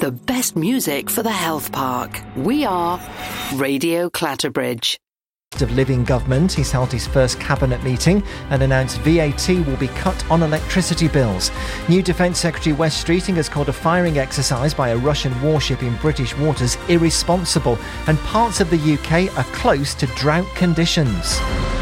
the best music for the health park. We are Radio Clatterbridge. Of Living government, he's held his first cabinet meeting and announced VAT will be cut on electricity bills. New Defence Secretary Wes Streeting has called a firing exercise by a Russian warship in British waters irresponsible, and parts of the UK are close to drought conditions.